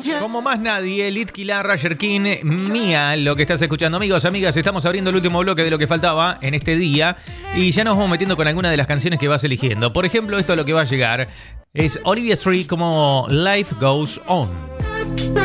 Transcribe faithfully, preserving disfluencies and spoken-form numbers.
Como más nadie, Litquila, Roger King, Mía, lo que estás escuchando. Amigos, amigas, estamos abriendo el último bloque de lo que faltaba en este día y ya nos vamos metiendo con algunas de las canciones que vas eligiendo. Por ejemplo, esto es lo que va a llegar. Es Olivia Tree como Life Goes On.